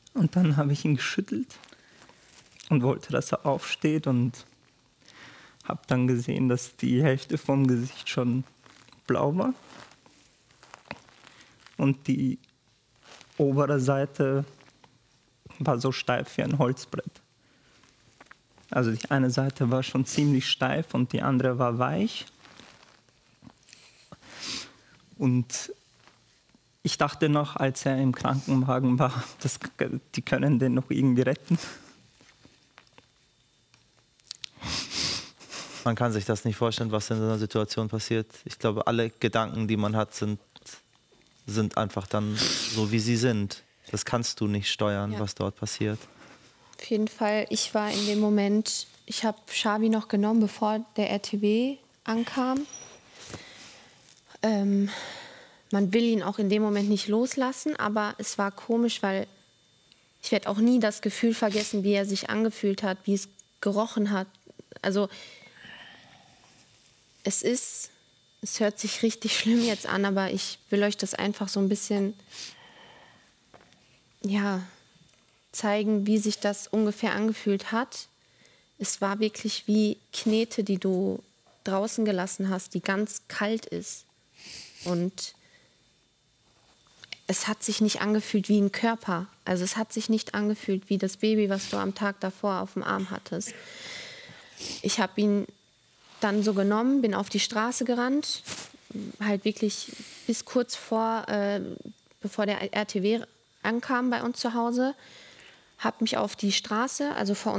Und dann habe ich ihn geschüttelt und wollte, dass er aufsteht und habe dann gesehen, dass die Hälfte vom Gesicht schon blau war und die obere Seite war so steif wie ein Holzbrett. Also die eine Seite war schon ziemlich steif und die andere war weich. Und ich dachte noch, als er im Krankenwagen war, die können den noch irgendwie retten. Man kann sich das nicht vorstellen, was in so einer Situation passiert. Ich glaube, alle Gedanken, die man hat, sind einfach dann so, wie sie sind. Das kannst du nicht steuern, was dort passiert. Auf jeden Fall, ich war in dem Moment, ich habe Xavi noch genommen, bevor der RTW ankam. Man will ihn auch in dem Moment nicht loslassen, aber es war komisch, weil ich werde auch nie das Gefühl vergessen, wie er sich angefühlt hat, wie es gerochen hat. Also es hört sich richtig schlimm jetzt an, aber ich will euch das einfach so ein bisschen, zeigen, wie sich das ungefähr angefühlt hat. Es war wirklich wie Knete, die du draußen gelassen hast, die ganz kalt ist. Und es hat sich nicht angefühlt wie ein Körper. Also es hat sich nicht angefühlt wie das Baby, was du am Tag davor auf dem Arm hattest. Ich habe ihn dann so genommen, bin auf die Straße gerannt, halt wirklich bis kurz vor, bevor der RTW ankam bei uns zu Hause, habe mich auf die Straße, also vor